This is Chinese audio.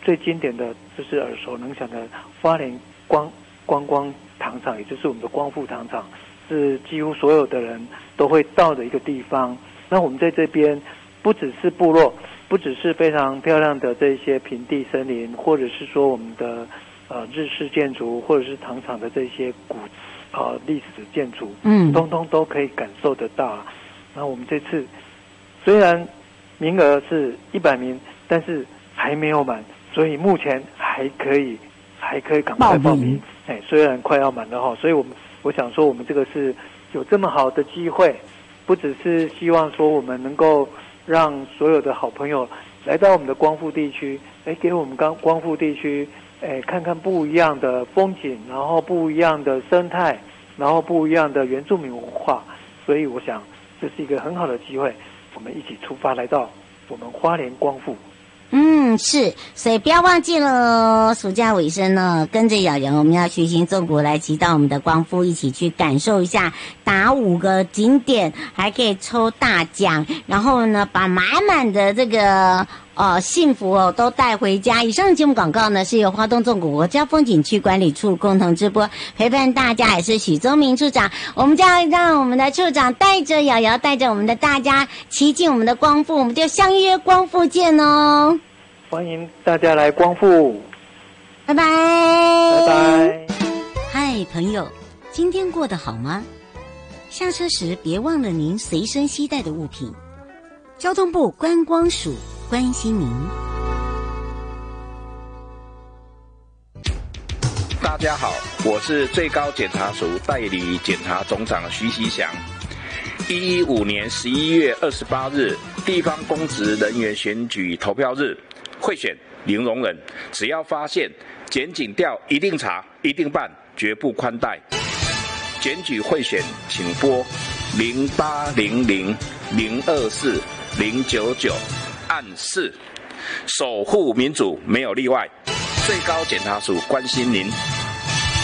最经典的就是耳熟能详的花莲观光糖厂，也就是我们的光复糖厂，是几乎所有的人都会到的一个地方。那我们在这边不只是部落，不只是非常漂亮的这些平地森林，或者是说我们的日式建筑，或者是糖厂的这些历史建筑，通通都可以感受得到。那我们这次虽然名额是100名，但是还没有满，所以目前还可以赶快报名。虽然快要满了哈，所以我想说，我们这个是有这么好的机会，不只是希望说我们能够让所有的好朋友来到我们的光复地区，给我们光复地区，看看不一样的风景，然后不一样的生态，然后不一样的原住民文化。所以我想这是一个很好的机会，我们一起出发来到我们花莲光复。 是，所以不要忘记了，暑假尾声呢，跟着瑶瑶，我们要学习中国来骑到我们的光复，一起去感受一下，打5个景点，还可以抽大奖，然后呢，把满满的这个幸福都带回家。以上的节目广告呢，是由花东纵谷国家风景区管理处共同直播，陪伴大家也是许宗明处长。我们将要让我们的处长带着瑶瑶，带着我们的大家骑进我们的光复，我们就相约光复见哦。 欢迎大家来光复， 拜拜， 拜拜。 嗨，朋友，今天过得好吗？下车时别忘了您随身携带的物品。交通部观光署关心您。 大家好，我是最高检察署代理检察总长徐习祥。115年11月28日，地方公职人员选举投票日，贿选零容忍，只要发现检警调一定查一定办，绝不宽待。检举贿选请拨0800-024-099按4，守护民主没有例外。最高检察署关心您。